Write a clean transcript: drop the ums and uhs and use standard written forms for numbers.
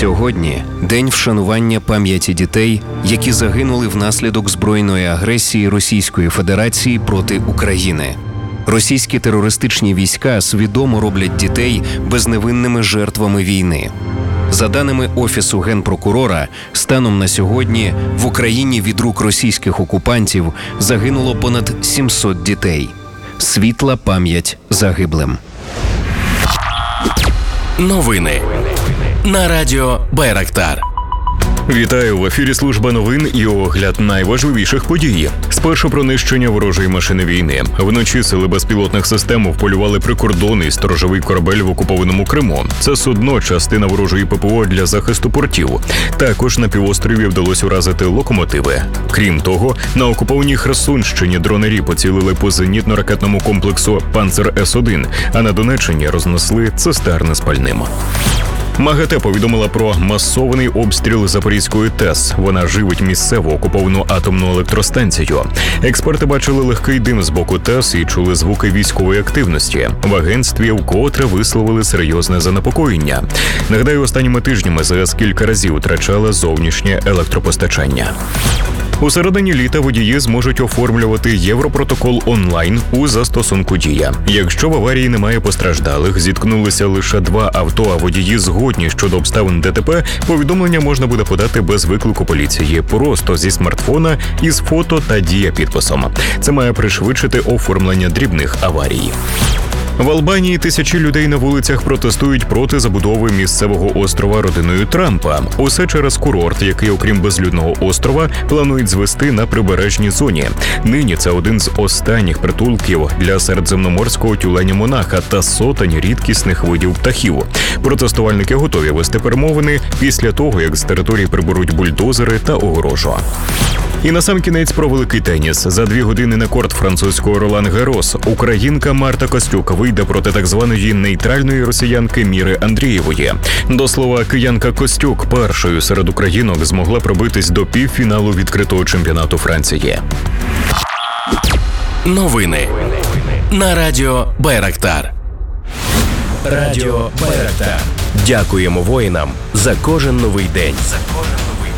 Сьогодні – день вшанування пам'яті дітей, які загинули внаслідок збройної агресії Російської Федерації проти України. Російські терористичні війська свідомо роблять дітей безневинними жертвами війни. За даними Офісу Генпрокурора, станом на сьогодні в Україні від рук російських окупантів загинуло понад 700 дітей. Світла пам'ять загиблим. Новини на радіо Байрактар. Вітаю, в ефірі служба новин і огляд найважливіших подій. Спершу про нищення ворожої машини війни. Вночі сили безпілотних систем вполювали прикордонний сторожовий корабель в окупованому Криму. Це судно – частина ворожої ППО для захисту портів. Також на півострові вдалося уразити локомотиви. Крім того, на окупованій Херсонщині дронері поцілили по зенітно-ракетному комплексу «Панцер-С-1», а на Донеччині рознесли цистерни з пальним. МАГАТЕ повідомила про масований обстріл Запорізької ТЕС. Вона живить місцеву окуповану атомну електростанцію. Експерти бачили легкий дим з боку ТЕС і чули звуки військової активності. В агентстві вкотре висловили серйозне занепокоєння. Нагадаю, останніми тижнями ЗАЕС кілька разів втрачала зовнішнє електропостачання. У середині літа водії зможуть оформлювати Європротокол онлайн у застосунку «Дія». Якщо в аварії немає постраждалих, зіткнулися лише 2 авто, а водії згодні щодо обставин ДТП, повідомлення можна буде подати без виклику поліції, просто зі смартфона із фото та дія-підписом. Це має пришвидшити оформлення дрібних аварій. В Албанії тисячі людей на вулицях протестують проти забудови місцевого острова родиною Трампа. Усе через курорт, який, окрім безлюдного острова, планують звести на прибережній зоні. Нині це один з останніх притулків для середземноморського тюленя-монаха та сотень рідкісних видів птахів. Протестувальники готові вести перемовини після того, як з території приберуть бульдозери та огорожу. І насамкінець про великий теніс. За 2 години на корт французького Ролан Гарос українка Марта Костюк вийде проти так званої нейтральної росіянки Міри Андрієвої. До слова, киянка Костюк першою серед українок змогла пробитись до півфіналу відкритого чемпіонату Франції. Новини на радіо Байрактар. Радіо Байрактар. Дякуємо воїнам за кожен новий день.